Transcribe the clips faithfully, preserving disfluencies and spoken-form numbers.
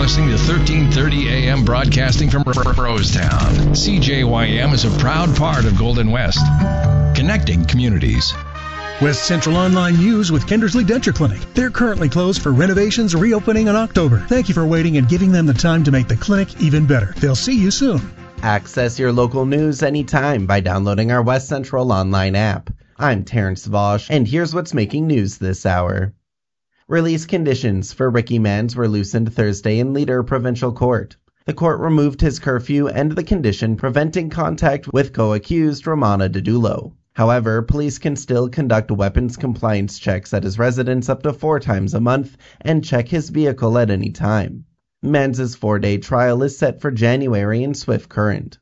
listening to thirteen thirty A M broadcasting from Rosetown. C J Y M is a proud part of Golden West, connecting communities. West Central Online News with Kindersley Denture Clinic. They're currently closed for renovations, reopening in October. Thank you for waiting and giving them the time to make the clinic even better. They'll see you soon. Access your local news anytime by downloading our West Central Online app. I'm Terrence Vosch, and here's what's making news this hour. Release conditions for Ricky Manns were loosened Thursday in Leader Provincial Court. The court removed his curfew and the condition preventing contact with co-accused Romana Didulo. However, police can still conduct weapons compliance checks at his residence up to four times a month and check his vehicle at any time. Manns' four-day trial is set for January in Swift Current.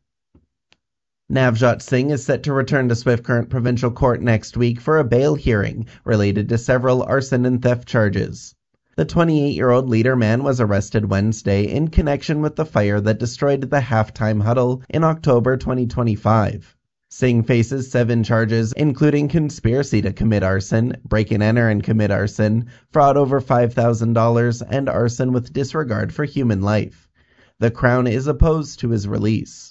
Navjot Singh is set to return to Swift Current Provincial Court next week for a bail hearing related to several arson and theft charges. The twenty-eight-year-old leader man was arrested Wednesday in connection with the fire that destroyed the halftime huddle in October twenty twenty-five. Singh faces seven charges, including conspiracy to commit arson, break-and-enter and commit arson, fraud over five thousand dollars, and arson with disregard for human life. The Crown is opposed to his release.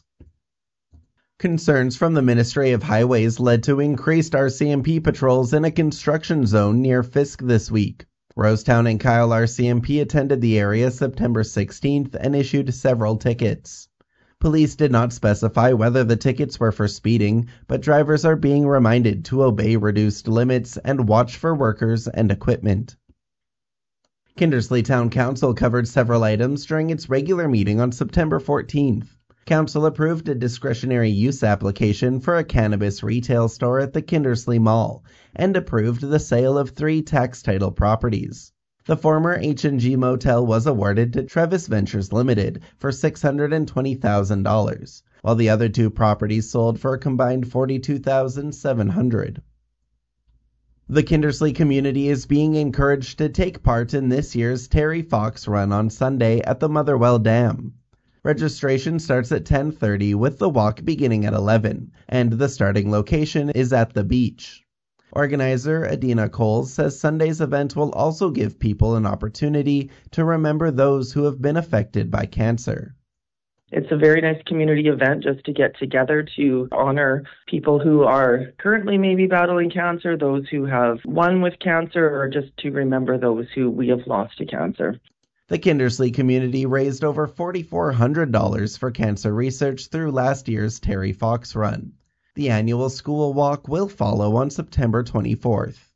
Concerns from the Ministry of Highways led to increased R C M P patrols in a construction zone near Fisk this week. Rosetown and Kyle R C M P attended the area September sixteenth and issued several tickets. Police did not specify whether the tickets were for speeding, but drivers are being reminded to obey reduced limits and watch for workers and equipment. Kindersley Town Council covered several items during its regular meeting on September fourteenth. Council approved a discretionary use application for a cannabis retail store at the Kindersley Mall and approved the sale of three tax title properties. The former H and G Motel was awarded to Trevis Ventures Limited for six hundred twenty thousand dollars, while the other two properties sold for a combined forty-two thousand seven hundred dollars. The Kindersley community is being encouraged to take part in this year's Terry Fox Run on Sunday at the Motherwell Dam. Registration starts at ten thirty with the walk beginning at eleven, and the starting location is at the beach. Organizer Adina Coles says Sunday's event will also give people an opportunity to remember those who have been affected by cancer. It's a very nice community event just to get together to honor people who are currently maybe battling cancer, those who have won with cancer, or just to remember those who we have lost to cancer. The Kindersley community raised over four thousand four hundred dollars for cancer research through last year's Terry Fox Run. The annual school walk will follow on September twenty-fourth.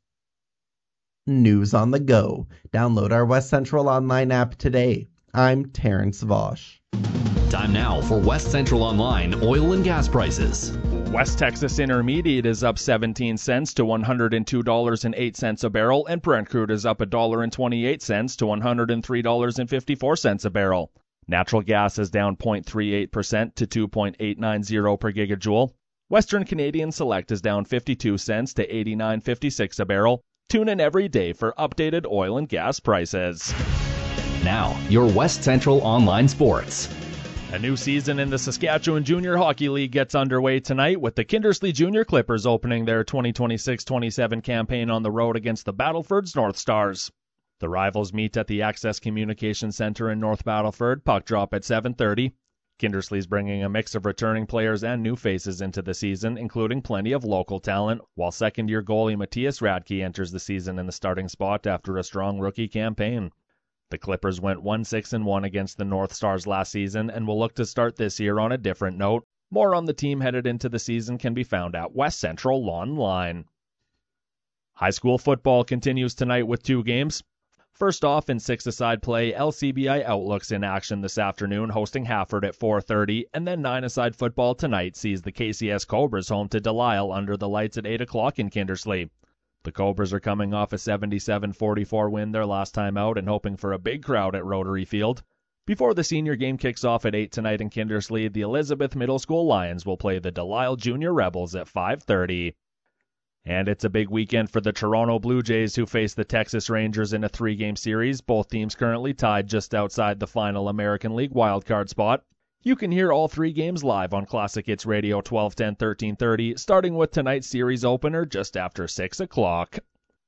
News on the go. Download our West Central Online app today. I'm Terrence Vosch. Time now for West Central Online oil and gas prices. West Texas Intermediate is up seventeen cents to one hundred two dollars and eight cents a barrel, and Brent crude is up one dollar and twenty-eight cents to one hundred three dollars and fifty-four cents a barrel. Natural gas is down zero point three eight percent to two point eight nine zero per gigajoule. Western Canadian Select is down fifty-two cents to eighty-nine fifty-six a barrel. Tune in every day for updated oil and gas prices. Now, your West Central Online Sports. A new season in the Saskatchewan Junior Hockey League gets underway tonight with the Kindersley Junior Clippers opening their twenty twenty-six twenty-seven campaign on the road against the Battlefords North Stars. The rivals meet at the Access Communication Center in North Battleford, puck drop at seven thirty. Kindersley's bringing a mix of returning players and new faces into the season, including plenty of local talent, while second-year goalie Matthias Radke enters the season in the starting spot after a strong rookie campaign. The Clippers went one six and one against the North Stars last season and will look to start this year on a different note. More on the team headed into the season can be found at West Central Online. High school football continues tonight with two games. First off, in six-a-side play, L C B I Outlook's in action this afternoon, hosting Hafford at four thirty, and then nine-a-side football tonight sees the K C S Cobras home to Delisle under the lights at eight o'clock in Kindersley. The Cobras are coming off a seventy-seven forty-four win their last time out and hoping for a big crowd at Rotary Field. Before the senior game kicks off at eight tonight in Kindersley, the Elizabeth Middle School Lions will play the Delisle Junior Rebels at five thirty. And it's a big weekend for the Toronto Blue Jays, who face the Texas Rangers in a three-game series, both teams currently tied just outside the final American League wildcard spot. You can hear all three games live on Classic Hits Radio twelve ten, thirteen thirty, starting with tonight's series opener just after six o'clock.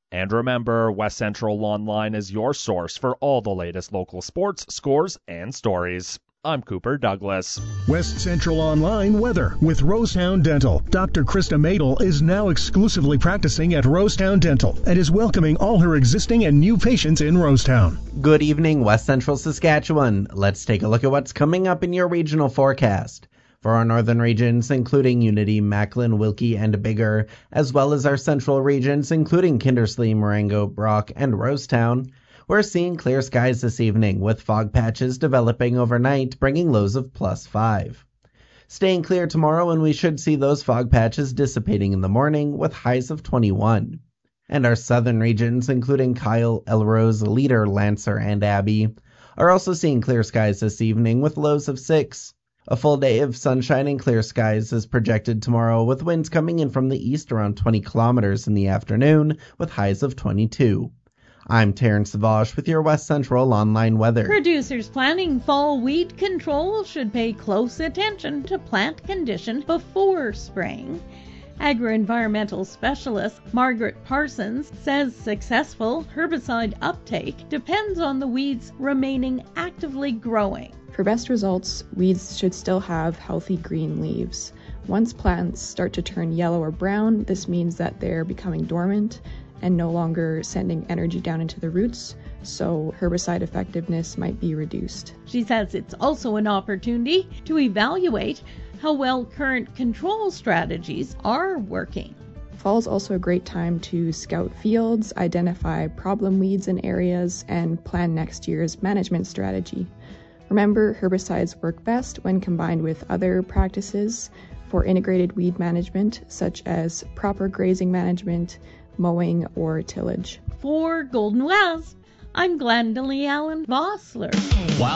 And remember, West Central Online is your source for all the latest local sports, scores, and stories. I'm Cooper Douglas. West Central Online weather with Rosetown Dental. Doctor Krista Madel is now exclusively practicing at Rosetown Dental and is welcoming all her existing and new patients in Rosetown. Good evening, West Central Saskatchewan. Let's take a look at what's coming up in your regional forecast. For our northern regions, including Unity, Macklin, Wilkie, and Bigger, as well as our central regions, including Kindersley, Marengo, Brock, and Rosetown, we're seeing clear skies this evening, with fog patches developing overnight, bringing lows of plus five. Staying clear tomorrow, and we should see those fog patches dissipating in the morning, with highs of twenty-one. And our southern regions, including Kyle, Elrose, Leader, Lancer, and Abbey, are also seeing clear skies this evening, with lows of six. A full day of sunshine and clear skies is projected tomorrow, with winds coming in from the east around twenty kilometers in the afternoon, with highs of twenty-two. I'm Terrence Savash with your West Central Online weather. Producers planning fall weed control should pay close attention to plant condition before spraying. Agro-environmental specialist Margaret Parsons says successful herbicide uptake depends on the weeds remaining actively growing. For best results, weeds should still have healthy green leaves. Once plants start to turn yellow or brown, this means that they're becoming dormant and no longer sending energy down into the roots, so herbicide effectiveness might be reduced. She says it's also an opportunity to evaluate how well current control strategies are working. Fall is also a great time to scout fields, identify problem weeds in areas, and plan next year's management strategy. Remember, herbicides work best when combined with other practices for integrated weed management, such as proper grazing management, mowing, or tillage. For Golden West, I'm Glendalee Allen Vossler. Wow.